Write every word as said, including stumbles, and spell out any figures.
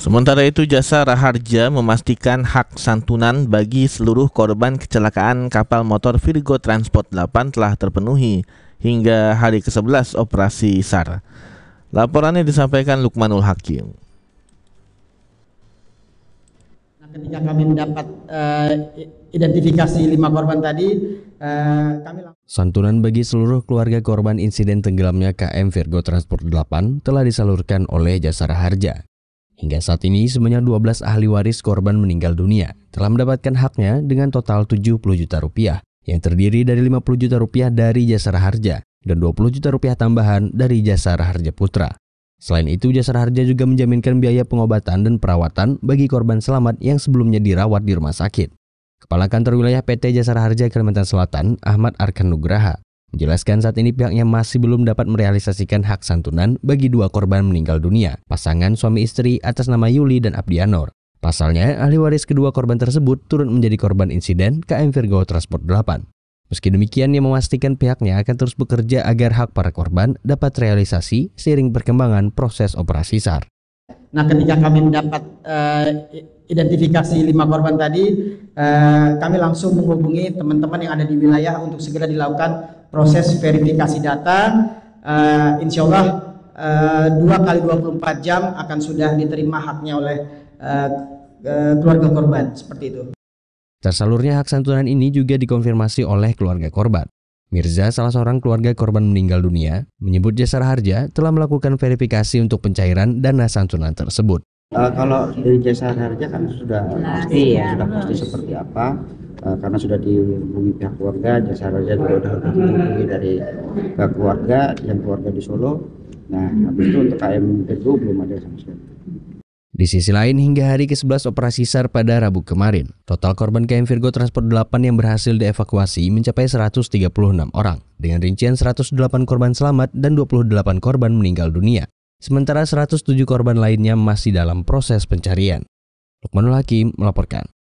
Sementara itu, Jasa Raharja memastikan hak santunan bagi seluruh korban kecelakaan kapal motor Virgo Transport delapan telah terpenuhi hingga hari kesebelas operasi S A R. Laporannya disampaikan Lukmanul Hakim. Nah, ketika kami mendapat uh, identifikasi lima korban tadi, uh, kami santunan bagi seluruh keluarga korban insiden tenggelamnya K M Virgo Transport delapan telah disalurkan oleh Jasa Raharja. Hingga saat ini, sebanyak dua belas ahli waris korban meninggal dunia telah mendapatkan haknya dengan total tujuh puluh juta rupiah, yang terdiri dari lima puluh juta rupiah dari Jasa Raharja dan dua puluh juta rupiah tambahan dari Jasa Raharja Putra. Selain itu, Jasa Raharja juga menjaminkan biaya pengobatan dan perawatan bagi korban selamat yang sebelumnya dirawat di rumah sakit. Kepala Kantor Wilayah P T Jasa Raharja Kalimantan Selatan, Ahmad Arkan Nugraha, menjelaskan saat ini pihaknya masih belum dapat merealisasikan hak santunan bagi dua korban meninggal dunia, pasangan suami istri atas nama Yuli dan Abdianor. Pasalnya, ahli waris kedua korban tersebut turut menjadi korban insiden K M Virgo Transport delapan. Meski demikian, ia memastikan pihaknya akan terus bekerja agar hak para korban dapat realisasi seiring perkembangan proses operasi S A R. Nah, ketika kami mendapat uh, identifikasi lima korban tadi, uh, kami langsung menghubungi teman-teman yang ada di wilayah untuk segera dilakukan proses verifikasi data. Uh, insya Allah uh, dua kali dua puluh empat jam akan sudah diterima haknya oleh uh, uh, keluarga korban, seperti itu. Tersalurnya hak santunan ini juga dikonfirmasi oleh keluarga korban. Mirza, salah seorang keluarga korban meninggal dunia, menyebut Jasa Raharja telah melakukan verifikasi untuk pencairan dana santunan tersebut. Uh, kalau dari Jasa Raharja kan sudah pasti, ya. sudah pasti seperti apa, uh, karena sudah dihubungi pihak keluarga. Jasa Raharja juga sudah dihubungi dari pihak keluarga yang keluarga di Solo. Nah, habis itu untuk K M Virgo belum ada sama sekali. Di sisi lain, hingga hari kesebelas operasi S A R pada Rabu kemarin, total korban K M Virgo Transport delapan yang berhasil dievakuasi mencapai seratus tiga puluh enam orang, dengan rincian seratus delapan korban selamat dan dua puluh delapan korban meninggal dunia. Sementara seratus tujuh korban lainnya masih dalam proses pencarian. Lukmanul Hakim melaporkan.